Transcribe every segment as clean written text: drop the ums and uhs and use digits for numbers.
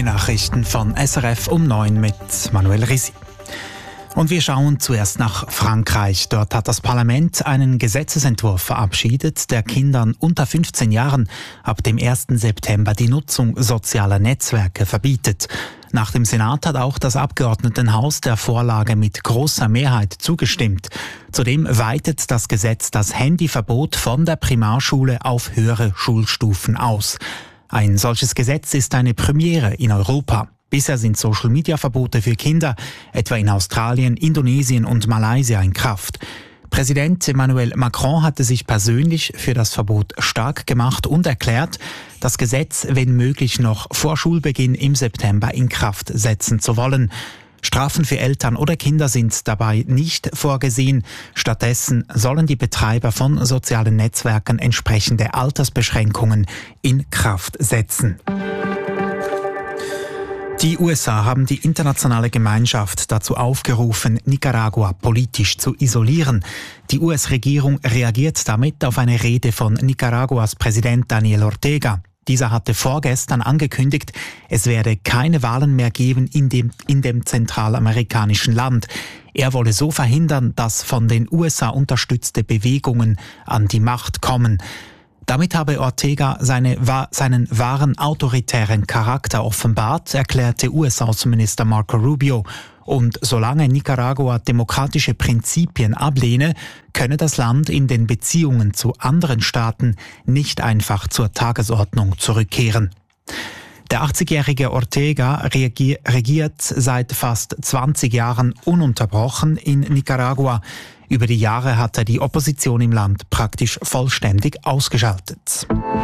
Nachrichten von SRF um 9 mit Manuel Risi. Und wir schauen zuerst nach Frankreich. Dort hat das Parlament einen Gesetzesentwurf verabschiedet, der Kindern unter 15 Jahren ab dem 1. September die Nutzung sozialer Netzwerke verbietet. Nach dem Senat hat auch das Abgeordnetenhaus der Vorlage mit großer Mehrheit zugestimmt. Zudem weitet das Gesetz das Handyverbot von der Primarschule auf höhere Schulstufen aus. Ein solches Gesetz ist eine Premiere in Europa. Bisher sind Social-Media-Verbote für Kinder, etwa in Australien, Indonesien und Malaysia, in Kraft. Präsident Emmanuel Macron hatte sich persönlich für das Verbot stark gemacht und erklärt, das Gesetz, wenn möglich, noch vor Schulbeginn im September in Kraft setzen zu wollen. Strafen für Eltern oder Kinder sind dabei nicht vorgesehen. Stattdessen sollen die Betreiber von sozialen Netzwerken entsprechende Altersbeschränkungen in Kraft setzen. Die USA haben die internationale Gemeinschaft dazu aufgerufen, Nicaragua politisch zu isolieren. Die US-Regierung reagiert damit auf eine Rede von Nicaraguas Präsident Daniel Ortega. Dieser hatte vorgestern angekündigt, es werde keine Wahlen mehr geben in dem zentralamerikanischen Land. Er wolle so verhindern, dass von den USA unterstützte Bewegungen an die Macht kommen. Damit habe Ortega seinen wahren autoritären Charakter offenbart, erklärte US-Außenminister Marco Rubio. Und solange Nicaragua demokratische Prinzipien ablehne, könne das Land in den Beziehungen zu anderen Staaten nicht einfach zur Tagesordnung zurückkehren. Der 80-jährige Ortega regiert seit fast 20 Jahren ununterbrochen in Nicaragua. Über die Jahre hat er die Opposition im Land praktisch vollständig ausgeschaltet.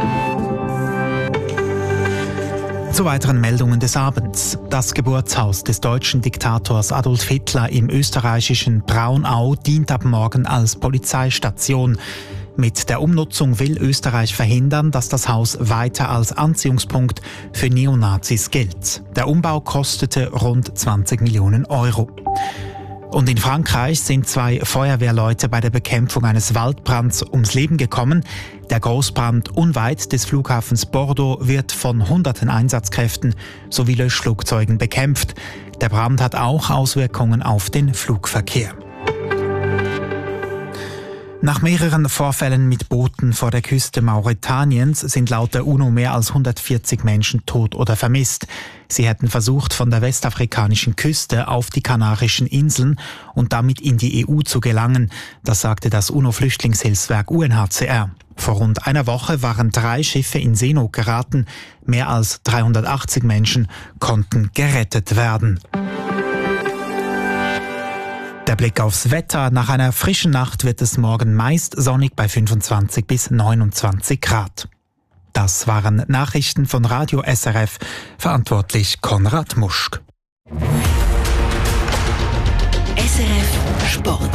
Zu weiteren Meldungen des Abends. Das Geburtshaus des deutschen Diktators Adolf Hitler im österreichischen Braunau dient ab morgen als Polizeistation. Mit der Umnutzung will Österreich verhindern, dass das Haus weiter als Anziehungspunkt für Neonazis gilt. Der Umbau kostete rund 20 Millionen Euro. Und in Frankreich sind 2 Feuerwehrleute bei der Bekämpfung eines Waldbrands ums Leben gekommen. Der Großbrand unweit des Flughafens Bordeaux wird von hunderten Einsatzkräften sowie Löschflugzeugen bekämpft. Der Brand hat auch Auswirkungen auf den Flugverkehr. Nach mehreren Vorfällen mit Booten vor der Küste Mauretaniens sind laut der UNO mehr als 140 Menschen tot oder vermisst. Sie hätten versucht, von der westafrikanischen Küste auf die Kanarischen Inseln und damit in die EU zu gelangen. Das sagte das UNO-Flüchtlingshilfswerk UNHCR. Vor rund einer Woche waren 3 Schiffe in Seenot geraten. Mehr als 380 Menschen konnten gerettet werden. Der Blick aufs Wetter. Nach einer frischen Nacht wird es morgen meist sonnig bei 25 bis 29 Grad. Das waren Nachrichten von Radio SRF, verantwortlich Konrad Muschk. SRF Sport.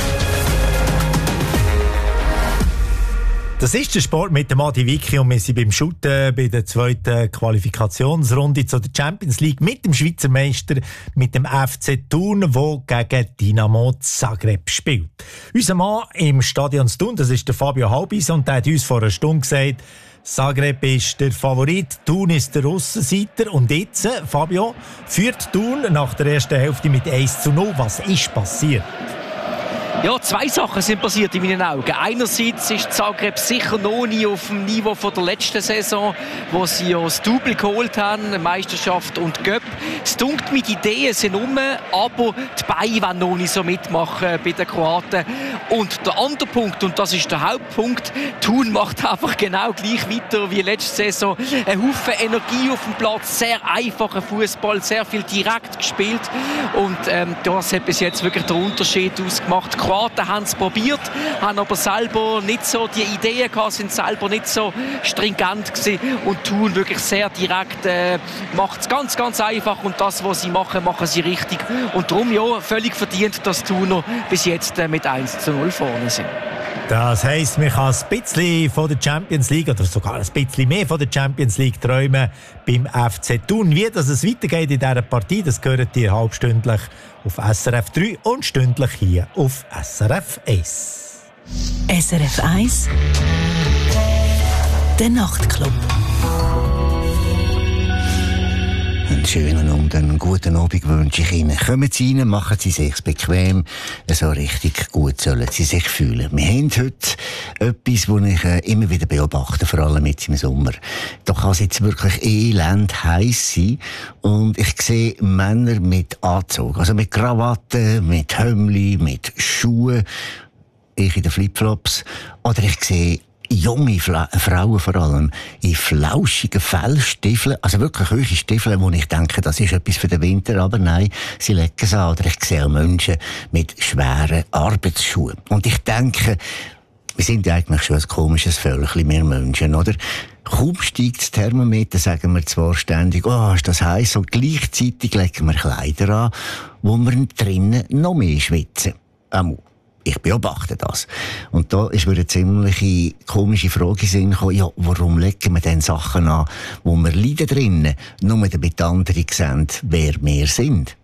Das ist der Sport mit dem Adi Vicky und wir sind beim Shooten bei der zweiten Qualifikationsrunde zu der Champions League mit dem Schweizer Meister, mit dem FC Thun, der gegen Dinamo Zagreb spielt. Unser Mann im Stadion Thun, das ist der Fabio Halbis, und der hat uns vor einer Stunde gesagt, Zagreb ist der Favorit, Thun ist der Aussenseiter. Und jetzt, Fabio, führt Thun nach der ersten Hälfte mit 1:0. Was ist passiert? Ja, 2 Sachen sind passiert in meinen Augen. Einerseits ist Zagreb sicher noch nie auf dem Niveau von der letzten Saison, wo sie ja das Double geholt haben, Meisterschaft und Cup. Es dunkt mit Ideen sind rum, aber die Beine wollen noch nicht so mitmachen bei den Kroaten. Und der andere Punkt, und das ist der Hauptpunkt, Thun macht einfach genau gleich weiter wie letzte Saison. Ein Haufen Energie auf dem Platz, sehr einfacher Fußball, sehr viel direkt gespielt. Und das hat bis jetzt wirklich den Unterschied ausgemacht. Die Kroaten haben es probiert, haben aber selber nicht so die Ideen gehabt, sind selber nicht so stringent gewesen und Thun wirklich sehr direkt, macht es ganz, ganz einfach und das, was sie machen, machen sie richtig. Und darum ja, völlig verdient, dass Thuner bis jetzt mit 1:0 vorne sind. Das heisst, man kann ein bisschen von der Champions League oder sogar ein bisschen mehr von der Champions League träumen beim FC Thun. Wie das es weitergeht in dieser Partie, das gehört ihr halbstündlich auf SRF 3 und stündlich hier auf SRF 1. SRF 1 Der Nachtclub. And schönen und einen guten Abend wünsche ich Ihnen. Kommen Sie rein, machen Sie sich bequem, so richtig gut sollen Sie sich fühlen. Wir haben heute etwas, das ich immer wieder beobachte, vor allem jetzt im Sommer. Da kann es jetzt wirklich elend heiß sein und ich sehe Männer mit Anzug, also mit Krawatten, mit Hömmli, mit Schuhen, ich in den Flipflops, oder ich sehe junge Frauen vor allem in flauschigen Fellstiefeln, also wirklich hohe Stiefel, wo ich denke, das ist etwas für den Winter, aber nein, sie legen es an. Oder ich sehe auch Menschen mit schweren Arbeitsschuhen. Und ich denke, wir sind ja eigentlich schon ein komisches Völkchen, wir Menschen, oder? Kaum steigt das Thermometer, sagen wir zwar ständig, oh, ist das heiß, und gleichzeitig legen wir Kleider an, wo wir drinnen noch mehr schwitzen. Ich beobachte das. Und da ist mir eine ziemlich komische Frage in den Sinn gekommen, ja, warum legen wir denn Sachen an, wo wir leiden drinnen, nur damit andere sehen, wer wir sind?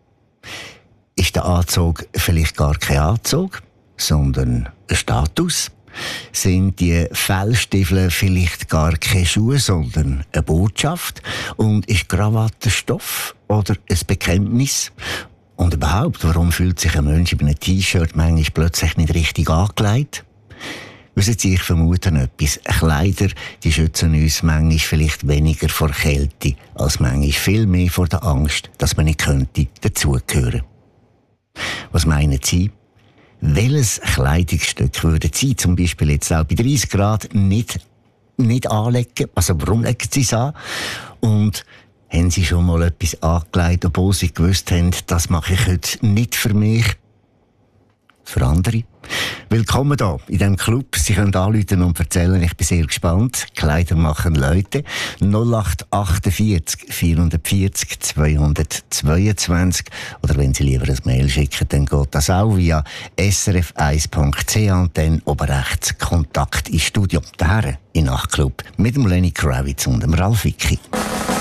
Ist der Anzug vielleicht gar kein Anzug, sondern ein Status? Sind die Fellstiefel vielleicht gar keine Schuhe, sondern eine Botschaft? Und ist Krawatte Stoff oder ein Bekenntnis? Und überhaupt, warum fühlt sich ein Mensch in einem T-Shirt manchmal plötzlich nicht richtig angelegt? Wissen Sie, ich vermute etwas. Kleider, die schützen uns manchmal vielleicht weniger vor Kälte, als manchmal viel mehr vor der Angst, dass man nicht könnte dazugehören. Was meinen Sie? Welches Kleidungsstück würde Sie zum Beispiel jetzt auch bei 30 Grad nicht anlegen? Also warum legen Sie es an? Und haben Sie schon mal etwas angelegt, obwohl Sie gewusst haben, das mache ich heute nicht für mich, für andere? Willkommen hier in diesem Club. Sie können anrufen und erzählen, ich bin sehr gespannt. Kleider machen Leute. 0848 440 222. Oder wenn Sie lieber ein Mail schicken, dann geht das auch via srf1.ch und dann oben rechts Kontakt ins Studio. Daher in Nachtclub mit dem Lenny Kravitz und dem Ralf Wicki.